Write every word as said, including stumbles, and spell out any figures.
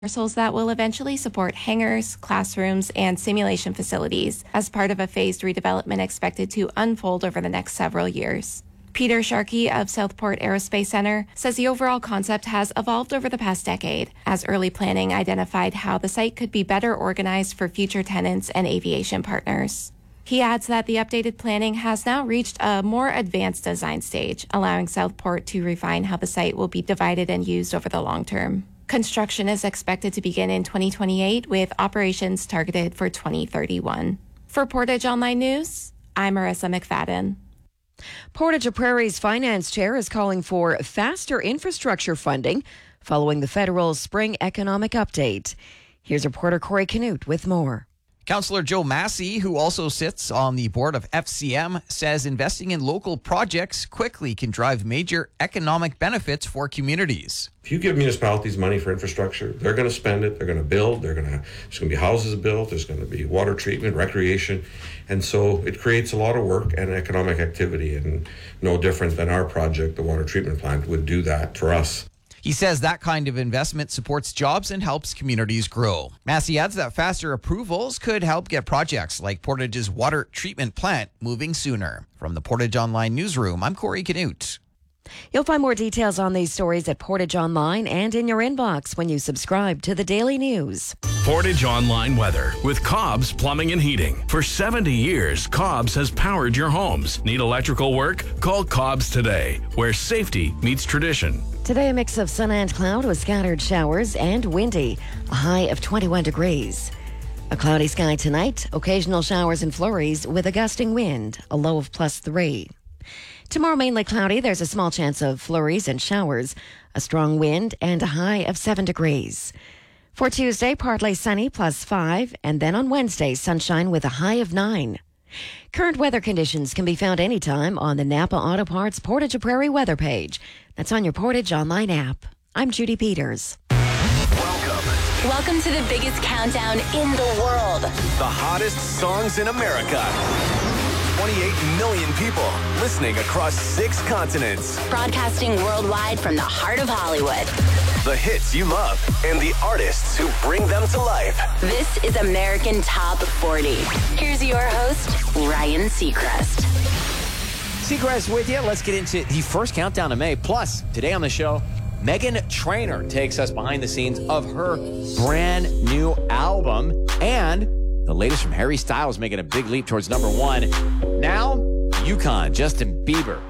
parcels that will eventually support hangars, classrooms, and simulation facilities as part of a phased redevelopment expected to unfold over the next several years. Peter Sharkey of Southport Aerospace Center says the overall concept has evolved over the past decade, as early planning identified how the site could be better organized for future tenants and aviation partners. He adds that the updated planning has now reached a more advanced design stage, allowing Southport to refine how the site will be divided and used over the long term. Construction is expected to begin in twenty twenty-eight, with operations targeted for twenty thirty-one. For Portage Online News, I'm Marissa McFadden. Portage La Prairie's finance chair is calling for faster infrastructure funding following the federal spring economic update. Here's reporter Corey Canute with more. Councillor Joe Massey, who also sits on the board of F C M, says investing in local projects quickly can drive major economic benefits for communities. If you give municipalities money for infrastructure, they're going to spend it, they're going to build, they're going to, there's going to be houses built, there's going to be water treatment, recreation, and so it creates a lot of work and economic activity, and no different than our project, the water treatment plant, would do that for us. He says that kind of investment supports jobs and helps communities grow. Massey adds that faster approvals could help get projects like Portage's water treatment plant moving sooner. From the Portage Online newsroom, I'm Corey Canute. You'll find more details on these stories at Portage Online and in your inbox when you subscribe to the Daily News. Portage Online weather with Cobb's Plumbing and Heating. For seventy years, Cobb's has powered your homes. Need electrical work? Call Cobb's today, where safety meets tradition. Today, a mix of sun and cloud with scattered showers and windy, a high of twenty-one degrees. A cloudy sky tonight, occasional showers and flurries with a gusting wind, a low of plus three. Tomorrow, mainly cloudy. There's a small chance of flurries and showers, a strong wind, and a high of seven degrees. For Tuesday, partly sunny, plus five, and then on Wednesday, sunshine with a high of nine. Current weather conditions can be found anytime on the Napa Auto Parts Portage La Prairie weather page. That's on your Portage Online app. I'm Judy Peters. Welcome. Welcome to the biggest countdown in the world. The hottest songs in America. twenty-eight million people listening across six continents. Broadcasting worldwide from the heart of Hollywood. The hits you love and the artists who bring them to life. This is American Top forty. Here's your host, Ryan Seacrest. Seacrest with you. Let's get into the first countdown of May. Plus, today on the show, Meghan Trainor takes us behind the scenes of her brand new album. And the latest from Harry Styles making a big leap towards number one. Now, UConn, Justin Bieber